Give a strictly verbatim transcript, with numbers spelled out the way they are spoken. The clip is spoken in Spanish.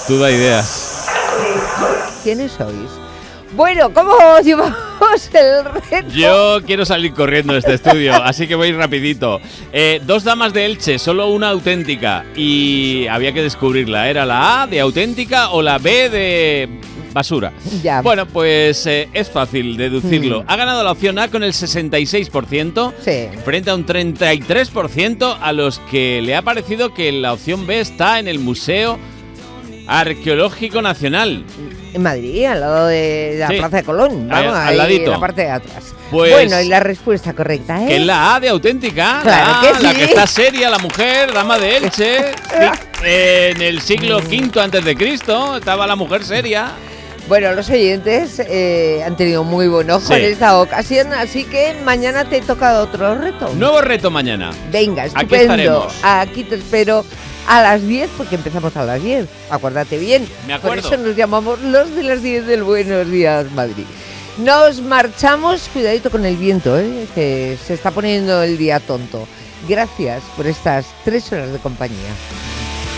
Tú da ideas. ¿Quiénes sois? Bueno, ¿cómo llevamos el reto? Yo quiero salir corriendo de este estudio, así que voy rapidito. Eh, dos damas de Elche, solo una auténtica. Y había que descubrirla. ¿Era la A de auténtica o la B de basura? Ya. Bueno, pues eh, es fácil deducirlo. Mm. Ha ganado la opción A con el sesenta y seis por ciento, Sí. frente a un treinta y tres por ciento a los que le ha parecido que la opción B está en el Museo Arqueológico Nacional. En Madrid, al lado de la Sí. Plaza de Colón. Ahí, Vamos, al ahí ladito. en la parte de atrás. Pues- Bueno, y la respuesta correcta es... Que es la A de auténtica, Claro la, que A, la sí. que está seria, la mujer, dama de Elche. Sí, en el siglo quinto antes de Cristo estaba la mujer seria. Bueno, los oyentes eh, han tenido muy buen ojo Sí. en esta ocasión, así que mañana te toca otro reto. Nuevo reto mañana. Venga, Aquí estupendo. estaremos. Aquí te espero a las diez, porque empezamos a las diez. Acuérdate bien. Me acuerdo. Por eso nos llamamos los de las diez del Buenos Días, Madrid. Nos marchamos, cuidadito con el viento, ¿eh? Que se está poniendo el día tonto. Gracias por estas tres horas de compañía.